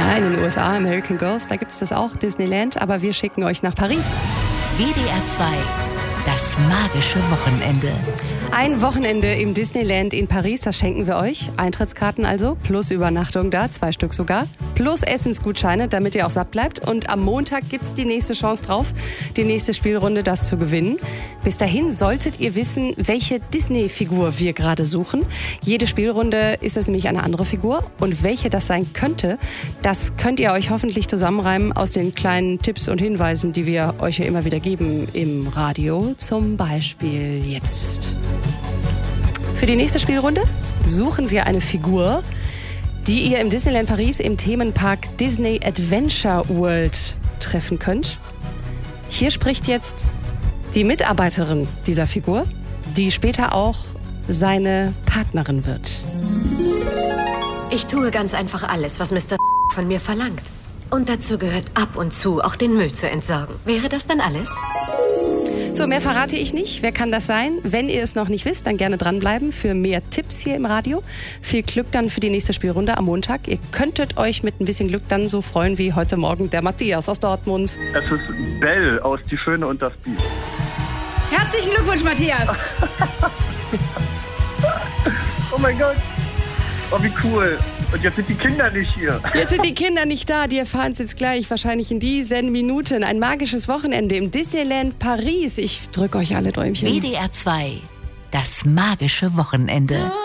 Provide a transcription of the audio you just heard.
Ja, in den USA, American Girls, da gibt es das auch, Disneyland, aber wir schicken euch nach Paris. WDR 2, das magische Wochenende. Ein Wochenende im Disneyland in Paris, das schenken wir euch. Eintrittskarten also, plus Übernachtung da, 2 Stück sogar. Plus Essensgutscheine, damit ihr auch satt bleibt. Und am Montag gibt's die nächste Chance drauf, die nächste Spielrunde, das zu gewinnen. Bis dahin solltet ihr wissen, welche Disney-Figur wir gerade suchen. Jede Spielrunde ist es nämlich eine andere Figur. Und welche das sein könnte, das könnt ihr euch hoffentlich zusammenreimen aus den kleinen Tipps und Hinweisen, die wir euch ja immer wieder geben im Radio. Zum Beispiel jetzt. Für die nächste Spielrunde suchen wir eine Figur, die ihr im Disneyland Paris im Themenpark Disney Adventure World treffen könnt. Hier spricht jetzt die Mitarbeiterin dieser Figur, die später auch seine Partnerin wird. Ich tue ganz einfach alles, was Mr. von mir verlangt. Und dazu gehört ab und zu auch den Müll zu entsorgen. Wäre das dann alles? So, mehr verrate ich nicht. Wer kann das sein? Wenn ihr es noch nicht wisst, dann gerne dranbleiben für mehr Tipps hier im Radio. Viel Glück dann für die nächste Spielrunde am Montag. Ihr könntet euch mit ein bisschen Glück dann so freuen wie heute Morgen der Matthias aus Dortmund. Es ist Belle aus Die Schöne und das Biest. Herzlichen Glückwunsch, Matthias! Oh mein Gott. Oh, wie cool. Und jetzt sind die Kinder nicht hier. Jetzt sind die Kinder nicht da, die erfahren es jetzt gleich, wahrscheinlich in diesen Minuten. Ein magisches Wochenende im Disneyland Paris. Ich drücke euch alle Däumchen. WDR 2, das magische Wochenende.